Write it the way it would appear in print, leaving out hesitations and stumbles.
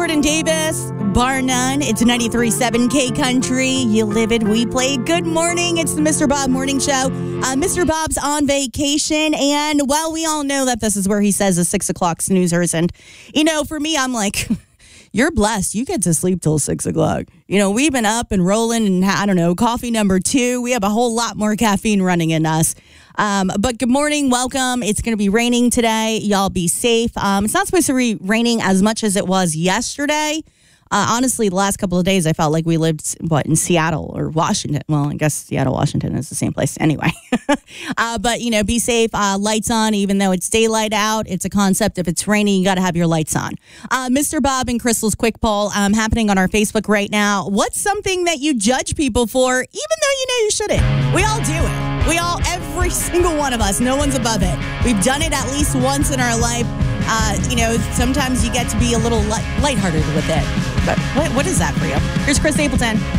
Jordan Davis, bar none. It's 93.7 K Country. You live it, we play. Good morning. It's the Mr. Bob Morning Show. Mr. Bob's on vacation, and well, we all know that this is where he says the 6 o'clock snoozers. And, you know, for me, I'm like, you're blessed. You get to sleep till 6 o'clock. You know, we've been up and rolling and, I don't know, coffee number 2. We have a whole lot more caffeine running in us. But good morning. Welcome. It's going to be raining today. Y'all be safe. It's not supposed to be raining as much as it was yesterday. Honestly, the last couple of days, I felt like we lived, in Seattle or Washington. Well, I guess Seattle, Washington is the same place anyway. But, you know, be safe. Lights on, even though it's daylight out. It's a concept. If it's raining, you got to have your lights on. Mr. Bob and Crystal's quick poll happening on our Facebook right now. What's something that you judge people for, even though you know you shouldn't? We all do it. We all, every single one of us, no one's above it. We've done it at least once in our life. You know, sometimes you get to be a little lighthearted with it. But what is that for you? Here's Chris Stapleton.